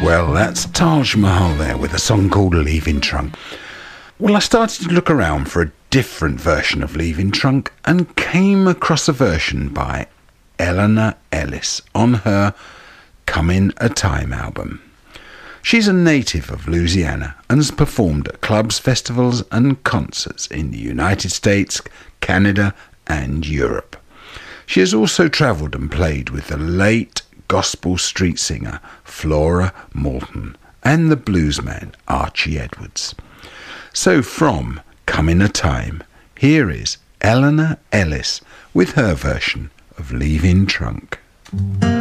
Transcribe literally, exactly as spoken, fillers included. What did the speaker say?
Well, that's Taj Mahal there with a song called Leaving Trunk. Well, I started to look around for a different version of Leaving Trunk and came across a version by Eleanor Ellis on her Comin' a Time album. She's a native of Louisiana and has performed at clubs, festivals and concerts in the United States, Canada and Europe. She has also travelled and played with the late gospel street singer Flora Moulton and the bluesman Archie Edwards. So from Comin' a Time, here is Eleanor Ellis with her version of Leaving Trunk.